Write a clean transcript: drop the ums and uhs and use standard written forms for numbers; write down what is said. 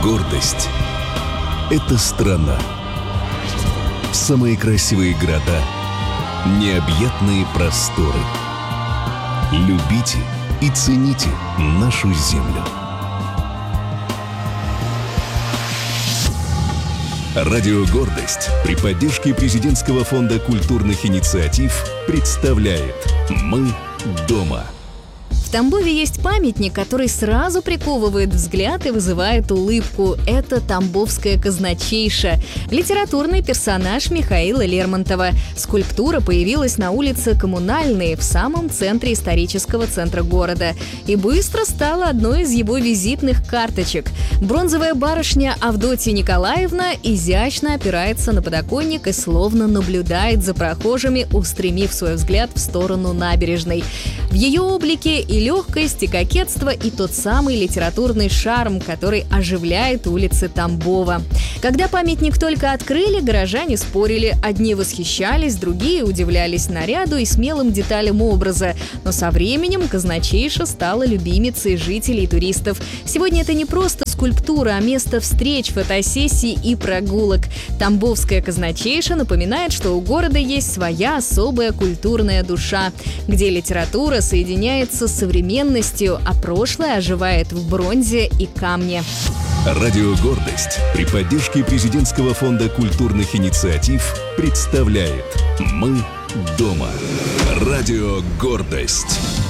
Гордость — это страна. Самые красивые города, необъятные просторы. Любите и цените нашу землю. Радио «Гордость» при поддержке Президентского фонда культурных инициатив представляет «Мы дома». В Тамбове есть памятник, который сразу приковывает взгляд и вызывает улыбку. Это тамбовская казначейша, литературный персонаж Михаила Лермонтова. Скульптура появилась на улице Коммунальной, в самом центре исторического центра города, и быстро стала одной из его визитных карточек. Бронзовая барышня Авдотья Николаевна изящно опирается на подоконник и словно наблюдает за прохожими, устремив свой взгляд в сторону набережной. В ее облике и легкость, и кокетство, и тот самый литературный шарм, который оживляет улицы Тамбова. Когда памятник только открыли, горожане спорили. Одни восхищались, другие удивлялись наряду и смелым деталям образа. Но со временем казначейша стала любимицей жителей и туристов. Сегодня это не просто скульптура, а место встреч, фотосессий и прогулок. Тамбовская казначейша напоминает, что у города есть своя особая культурная душа, где литература соединяется с современностью, а прошлое оживает в бронзе и камне. Радио «Гордость» при поддержке Президентского фонда культурных инициатив представляет «Мы дома». Радио «Гордость».